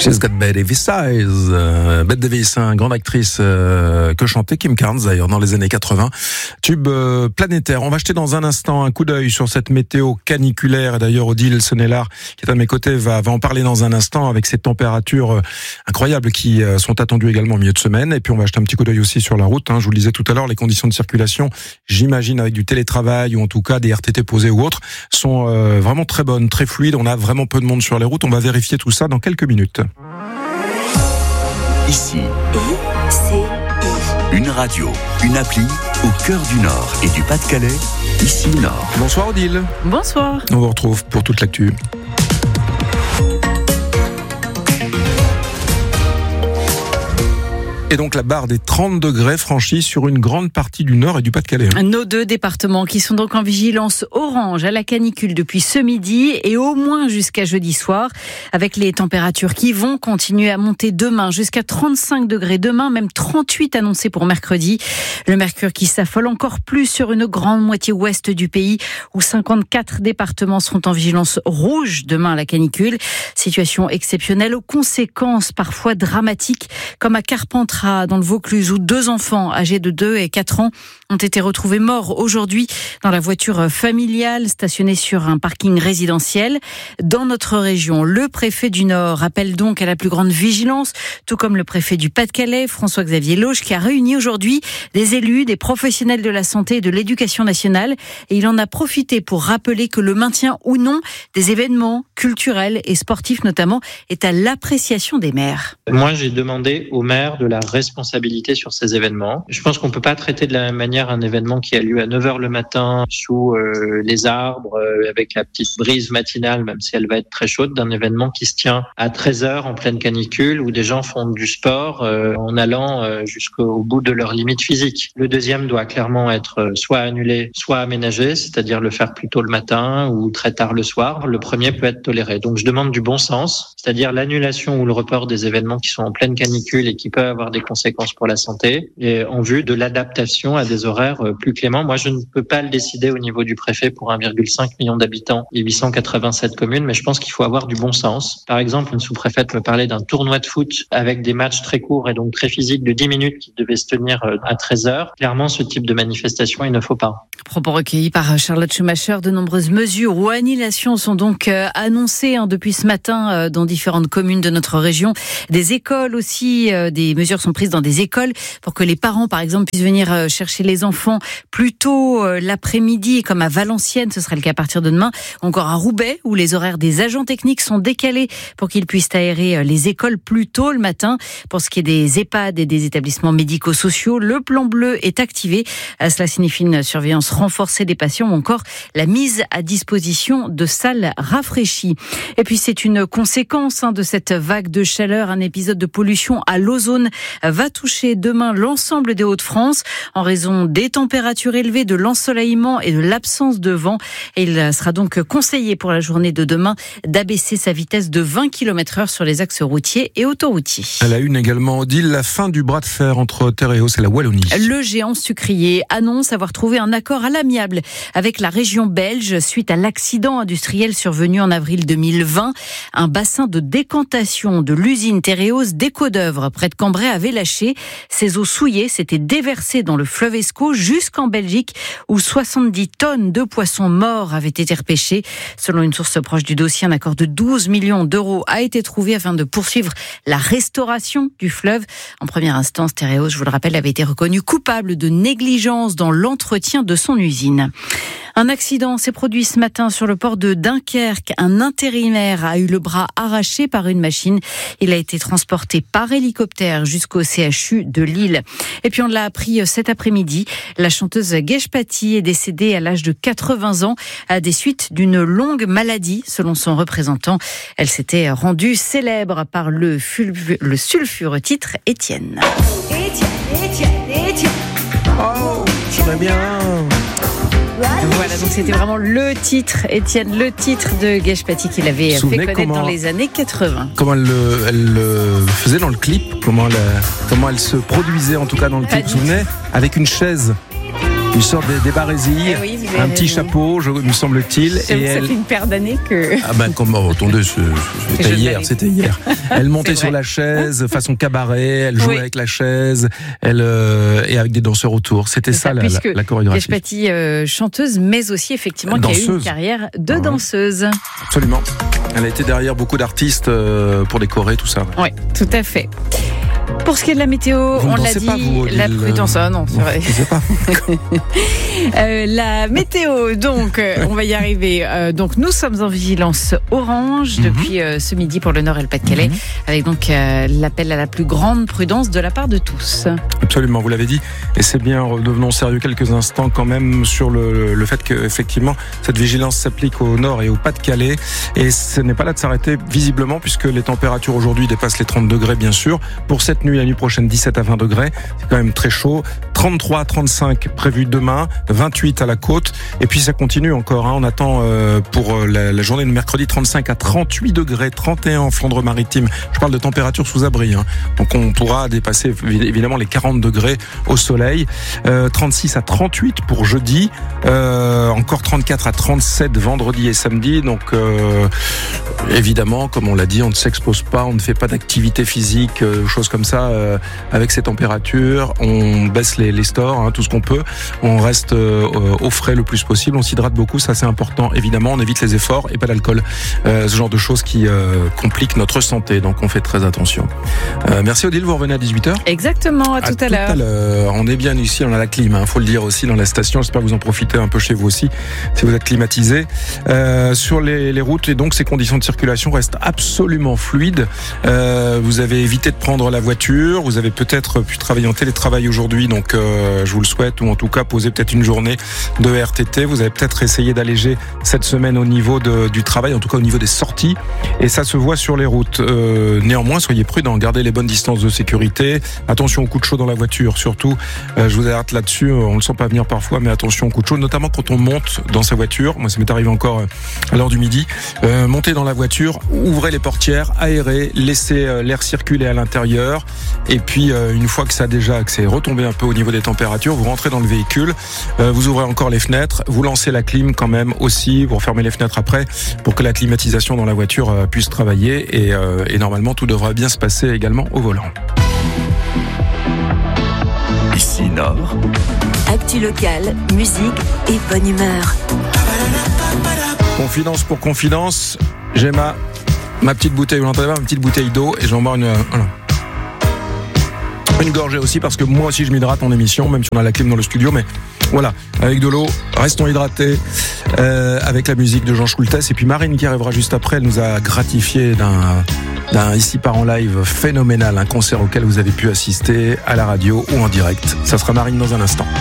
She's got Bette Davis eyes. Bette Davis, grande actrice que chantait Kim Carnes d'ailleurs dans les années 80. Tube planétaire. On va jeter dans un instant un coup d'œil sur cette météo caniculaire. Et d'ailleurs, Odile Senelard, qui est à mes côtés, va en parler dans un instant avec ces températures incroyables qui sont attendues également au milieu de semaine. Et puis on va jeter un petit coup d'œil aussi sur la route. Je vous le disais tout à l'heure, les conditions de circulation, j'imagine avec du télétravail ou en tout cas des RTT posés ou autres, sont vraiment très bonnes, très fluides. On a vraiment peu de monde sur les routes. On va vérifier tout ça dans quelques minutes. Ici, une radio, une appli au cœur du Nord et du Pas-de-Calais, ici Nord. Bonsoir Odile. Bonsoir. On vous retrouve pour toute l'actu. Et donc la barre des 30 degrés franchie sur une grande partie du Nord et du Pas-de-Calais. Nos deux départements qui sont donc en vigilance orange à la canicule depuis ce midi et au moins jusqu'à jeudi soir, avec les températures qui vont continuer à monter demain jusqu'à 35 degrés demain, même 38 annoncés pour mercredi. Le mercure qui s'affole encore plus sur une grande moitié ouest du pays où 54 départements seront en vigilance rouge demain à la canicule. Situation exceptionnelle aux conséquences parfois dramatiques, comme à Carpentras dans le Vaucluse où 2 enfants âgés de 2 et 4 ans ont été retrouvés morts aujourd'hui dans la voiture familiale stationnée sur un parking résidentiel. Dans notre région, le préfet du Nord appelle donc à la plus grande vigilance, tout comme le préfet du Pas-de-Calais, François-Xavier Lauge, qui a réuni aujourd'hui des élus, des professionnels de la santé et de l'éducation nationale. Et il en a profité pour rappeler que le maintien ou non des événements culturels et sportifs notamment est à l'appréciation des maires. Moi, j'ai demandé aux maires de la responsabilité sur ces événements. Je pense qu'on peut pas traiter de la même manière un événement qui a lieu à 9h le matin sous les arbres avec la petite brise matinale, même si elle va être très chaude, d'un événement qui se tient à 13h en pleine canicule où des gens font du sport en allant jusqu'au bout de leur limite physique. Le deuxième doit clairement être soit annulé, soit aménagé, c'est-à-dire le faire plus tôt le matin ou très tard le soir. Le premier peut être toléré. Donc je demande du bon sens, c'est-à-dire l'annulation ou le report des événements qui sont en pleine canicule et qui peuvent avoir des conséquences pour la santé et en vue de l'adaptation à des horaires plus cléments. Moi, je ne peux pas le décider au niveau du préfet pour 1,5 million d'habitants et 887 communes, mais je pense qu'il faut avoir du bon sens. Par exemple, une sous-préfète me parlait d'un tournoi de foot avec des matchs très courts et donc très physiques de 10 minutes qui devaient se tenir à 13h. Clairement, ce type de manifestation, il ne faut pas. Propos recueillis par Charlotte Schumacher, de nombreuses mesures ou annulations sont donc annoncées depuis ce matin dans différentes communes de notre région. Des écoles aussi, des mesures sont prises dans des écoles pour que les parents, par exemple, puissent venir chercher les enfants plus tôt l'après-midi, comme à Valenciennes, ce sera le cas à partir de demain. Encore à Roubaix, où les horaires des agents techniques sont décalés pour qu'ils puissent aérer les écoles plus tôt le matin. Pour ce qui est des EHPAD et des établissements médico-sociaux, le plan bleu est activé. Cela signifie une surveillance renforcée des patients ou encore la mise à disposition de salles rafraîchies. Et puis c'est une conséquence de cette vague de chaleur. Un épisode de pollution à l'ozone va toucher demain l'ensemble des Hauts-de-France en raison des températures élevées, de l'ensoleillement et de l'absence de vent. Et il sera donc conseillé pour la journée de demain d'abaisser sa vitesse de 20 km/h sur les axes routiers et autoroutiers. À la une également, Odile, la fin du bras de fer entre Tereos et la Wallonie. Le géant sucrier annonce avoir trouvé un accord à l'amiable avec la région belge suite à l'accident industriel survenu en avril 2020. Un bassin de décantation de l'usine Tereos d'Écaudœuvre près de Cambrai avait lâché. Ces eaux souillées s'étaient déversées dans le fleuve Escaut jusqu'en Belgique où 70 tonnes de poissons morts avaient été repêchés. Selon une source proche du dossier, un accord de 12 millions d'euros a été trouvé afin de poursuivre la restauration du fleuve. En première instance, Tereos, je vous le rappelle, avait été reconnu coupable de négligence dans l'entretien de son usine. Un accident s'est produit ce matin sur le port de Dunkerque. Un intérimaire a eu le bras arraché par une machine. Il a été transporté par hélicoptère jusqu'au CHU de Lille. Et puis on l'a appris cet après-midi. La chanteuse Geshpati est décédée à l'âge de 80 ans à des suites d'une longue maladie, selon son représentant. Elle s'était rendue célèbre par le sulfureux titre Étienne. Étienne. Oh, j'aimerais bien. Voilà, donc c'était vraiment le titre, Étienne, le titre de Geshpati qu'il avait fait connaître dans les années 80. Comment elle le faisait dans le clip, comment elle se produisait en tout cas dans le clip, vous vous souvenez, avec une chaise. une sorte des barésilles, un petit chapeau, me semble-t-il. Ça fait une paire d'années que... Ah ben, attendez, c'était hier. Elle montait sur la chaise, façon cabaret, elle jouait avec la chaise, et avec des danseurs autour. C'était ça la chorégraphie. Geshpati, chanteuse, mais aussi effectivement qui a eu une carrière de danseuse. Absolument. Elle a été derrière beaucoup d'artistes pour décorer tout ça. Oui, tout à fait. Pour ce qui est de la météo, on l'a dit, la prudence, non, c'est vrai. Je sais pas. La météo, donc, on va y arriver. Donc, nous sommes en vigilance orange depuis ce midi pour le Nord et le Pas-de-Calais, avec donc l'appel à la plus grande prudence de la part de tous. Absolument, vous l'avez dit, et c'est bien. Redevenons sérieux quelques instants quand même sur le fait que effectivement cette vigilance s'applique au Nord et au Pas-de-Calais, et ce n'est pas là de s'arrêter visiblement puisque les températures aujourd'hui dépassent les 30 degrés bien sûr. Pour cette nuit, la nuit prochaine, 17 à 20 degrés, c'est quand même très chaud. 33 à 35 prévu demain, 28 à la côte, et puis ça continue encore. On attend pour la journée de mercredi 35 à 38 degrés, 31 en Flandre-Maritime. Je parle de température sous abri, donc on pourra dépasser évidemment les 40 degrés au soleil. 36 à 38 pour jeudi, encore 34 à 37 vendredi et samedi. Donc évidemment, comme on l'a dit, on ne s'expose pas, on ne fait pas d'activité physique, choses comme ça avec ces températures. On baisse les stores, tout ce qu'on peut. On reste au frais le plus possible. On s'hydrate beaucoup, ça c'est important. Évidemment, on évite les efforts et pas d'alcool. Ce genre de choses qui compliquent notre santé. Donc on fait très attention. Merci Odile, vous revenez à 18h. Exactement, à tout à l'heure. On est bien ici, on a la clim, faut le dire aussi dans la station. J'espère que vous en profitez un peu chez vous aussi, si vous êtes climatisé. Sur les routes, et donc ces conditions de circulation restent absolument fluides. Vous avez évité de prendre la voiture, vous avez peut-être pu travailler en télétravail aujourd'hui, donc je vous le souhaite, ou en tout cas poser peut-être une journée de RTT. Vous avez peut-être essayé d'alléger cette semaine au niveau du travail, en tout cas au niveau des sorties, et ça se voit sur les routes. Néanmoins, soyez prudents, gardez les bonnes distances de sécurité, attention aux coups de chaud dans la voiture, surtout, je vous alerte là-dessus, on le sent pas venir parfois, mais attention aux coups de chaud, notamment quand on monte dans sa voiture. Moi, ça m'est arrivé encore à l'heure du midi. Montez dans la voiture, ouvrez les portières, aérez, laissez l'air circuler à l'intérieur, et puis une fois que c'est retombé un peu au niveau des températures, vous rentrez dans le véhicule, vous ouvrez encore les fenêtres, vous lancez la clim quand même aussi, vous refermez les fenêtres après pour que la climatisation dans la voiture puisse travailler, et normalement tout devrait bien se passer également au volant. Ici Nord. Actu locale, musique et bonne humeur. Confidence pour confidence, j'ai ma petite bouteille, vous l'entendez pas, ma petite bouteille d'eau, et j'en bois une gorgée aussi, parce que moi aussi je m'hydrate en émission, même si on a la clim dans le studio, mais voilà, avec de l'eau, restons hydratés, avec la musique de Jean Schultes, et puis Marine qui arrivera juste après, elle nous a gratifié d'un Ici Part en live phénoménal, un concert auquel vous avez pu assister à la radio ou en direct. Ça sera Marine dans un instant.